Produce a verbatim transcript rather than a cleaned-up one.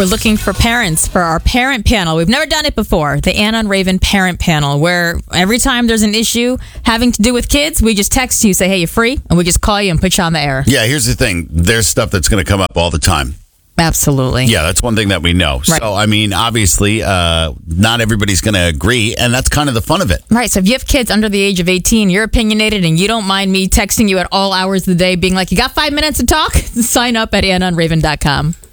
We're looking for parents for our parent panel. We've never done it before. The Anna and Raven parent panel, where every time there's an issue having to do with kids, we just text you, say, hey, you're free, and we just call you and put you on the air. Yeah, here's the thing. There's stuff that's going to come up all the time. Absolutely. Yeah, that's one thing that we know. Right. So, I mean, obviously, uh, not everybody's going to agree, and that's kind of the fun of it. Right. So if you have kids under the age of eighteen, you're opinionated, and you don't mind me texting you at all hours of the day being like, you got five minutes to talk? Sign up at anna and raven dot com.